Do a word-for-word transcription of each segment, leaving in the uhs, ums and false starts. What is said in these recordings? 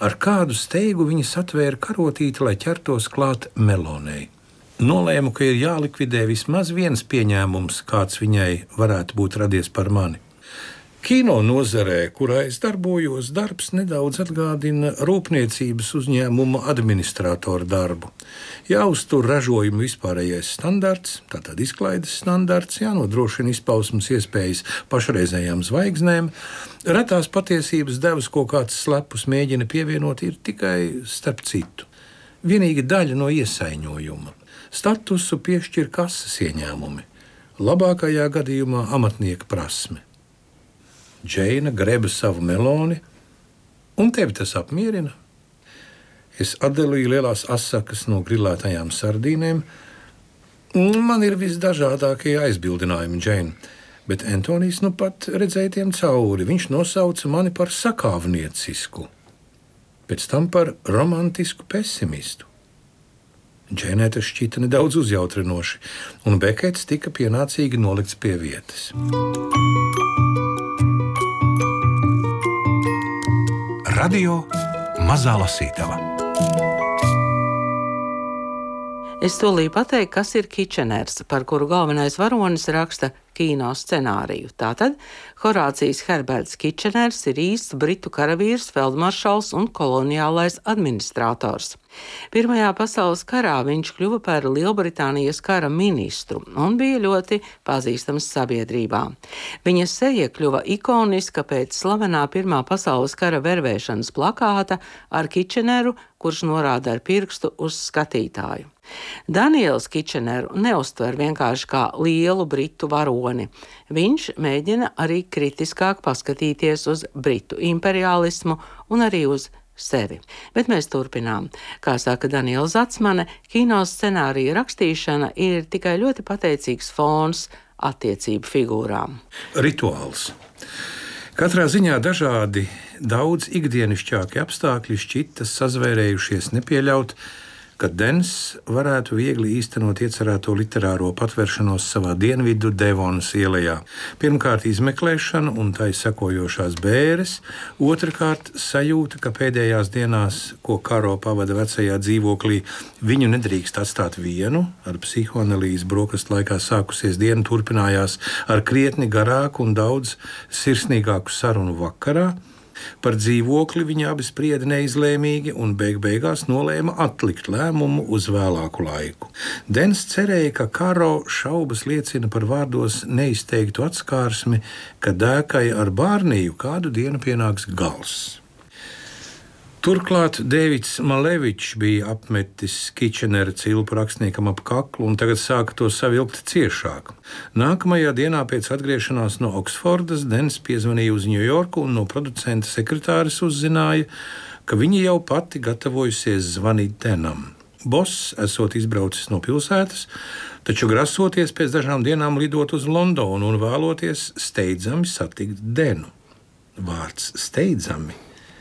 Ar kādu steigu viņa satvēra karotīti, lai ķertos klāt melonei. Nolēmu, ka ir jālikvidē vismaz viens pieņēmums, kāds viņai varētu būt radies par mani. Kino nozarē, kurā es darbojos, darbs nedaudz atgādina rūpniecības uzņēmuma administrātora darbu. Jāuztur ražojuma vispārējais standarts, tātad izklaides standarts, jānodrošina izpausmes iespējas pašreizējām zvaigznēm. Retās patiesības devas, ko kāds slepus mēģina pievienot, ir tikai starp citu. Vienīga daļa no iesaiņojuma. Statusu piešķir kases ieņēmumi. Labākajā gadījumā amatnieka prasme. Džeina greba savu meloni, un tevi tas apmierina. Es atdalīju lielās asakas no grilētajām sardīnēm. Man ir visdažādākie aizbildinājumi, Džeina, bet Antonijs nu pat redzēja tiem cauri. Viņš nosauca mani par sakāvniecisku, pēc tam par romantisku pesimistu. Džeinai tas šķita nedaudz uzjautrinoši, un Bekets tika pienācīgi nolikts pie vietas. Radio Mazā Lasītava. Es tūlīt pateiktu, kas ir Kitcheners, par kuru galvenais varonis raksta kino scenāriju. Tātad Horācijs Herberts Kitcheners ir īsts britu karavīrs, feldmaršals un koloniālais administrators. Pirmajā pasaules karā viņš kļuva par Lielbritānijas kara ministru un bija ļoti pazīstams sabiedrībā. Viņa seja kļuva ikoniska pēc slavenā Pirmā pasaules kara vervēšanas plakāta ar Kitcheneru, kurš norāda ar pirkstu uz skatītāju. Daniels Kitcheneru neuztver vienkārši kā lielu britu varoni. Viņš mēģina arī kritiskāk paskatīties uz britu imperialismu un arī uz sevi. Bet mēs turpinām. Kā saka Daniela Zatsmane, kino scenārija rakstīšana ir tikai ļoti pateicīgs fons attiecību figūrām. Rituāls. Katrā ziņā dažādi, daudz ikdienišķāki apstākļi šķita sazvērējušies nepieļaut, ka Dens varētu viegli īstenot iecerēto literāro patveršanos savā dienvidu Devonas ielā. Pirmkārt, izmeklēšana un tai sekojošās bēres, otrkārt, sajūta, ka pēdējās dienās, ko Karo pavada vecajā dzīvoklī, viņu nedrīkst atstāt vienu. Ar psihoanalīzi brokastu laikā sākusies diena turpinājās ar krietni garāku un daudz sirsnīgāku sarunu vakarā. Par dzīvokli viņi abi sprieda neizlēmīgi un beig beigās nolēma atlikt lēmumu uz vēlāku laiku. Dens cerēja, ka Karo šaubas liecina par vārdos neizteiktu atskārsmi, ka dēkai ar Bārniju kādu dienu pienāks gals. Turklāt Dēvids Malevičs bija apmetis Kitchenera cilpu rakstniekam ap kaklu un tagad sāka to savilkt ciešāk. Nākamajā dienā pēc atgriešanās no Oksfordas Dens piezvanīja uz Ņujorku un no producenta sekretāres uzzināja, ka viņa jau pati gatavojusies zvanīt Denam. Boss esot izbraucis no pilsētas, taču grasoties pēc dažām dienām lidot uz Londonu un vēloties steidzami satikt Denu. Vārds steidzami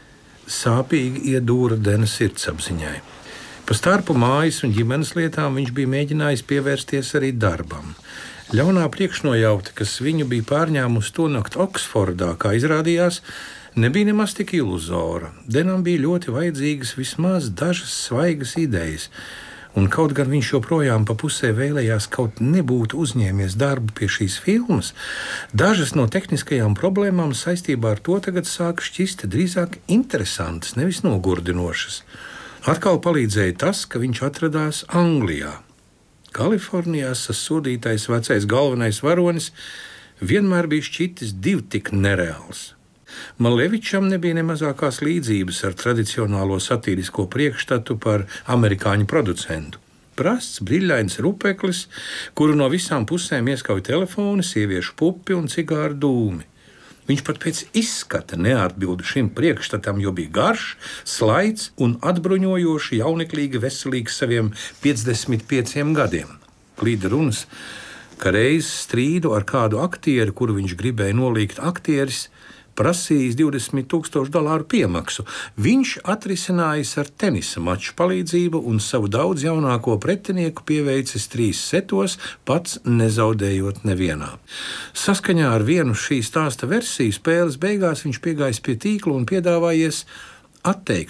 sāpīgi iedūra Dena sirdsapziņai. Pa starpu mājas un ģimenes lietām viņš bija mēģinājis pievērsties arī darbam. Ļaunā priekšnojauta, kas viņu bija pārņēmusi to nakti Oksfordā, kā izrādījās, nebija nemaz tik iluzora. Denam bija ļoti vajadzīgas vismaz dažas svaigas idejas, un kaut gan viņš joprojām pa pusē vēlējās kaut nebūtu uzņēmies darbu pie šīs filmas, dažas no tehniskajām problēmām saistībā ar to tagad sāka šķist drīzāk interesantas, nevis nogurdinošas. Atkal palīdzēja tas, ka viņš atradās Anglijā. Kalifornijā sasodītais vecais galvenais varonis vienmēr bija šķitis div tik nereāls. Malevičam nebija ne mazākās līdzības ar tradicionālo satīrisko priekšstatu par amerikāņu producentu. Prasts, brīļains rupeklis, kuru no visām pusēm ieskauj telefoni, sieviešu pupi un cigāru dūmi. Viņš pat pēc izskata neatbilda šim priekšstatam, jo bija garš, slaids un atbruņojoši jauneklīgi veselīgs saviem piecdesmit pieciem gadiem. Klīda runas, ka reiz strīdu ar kādu aktieri, kuru viņš gribēja nolīgt aktieris, prasījis divdesmit tūkstošu dolāru piemaksu. Viņš atrisinājis ar tenisa maču palīdzību un savu daudz jaunāko pretinieku pieveicis trīs setos, pats nezaudējot nevienā. Saskaņā ar vienu šī stāsta versiju spēles beigās viņš piegājis pie tīkla un piedāvājies atteikt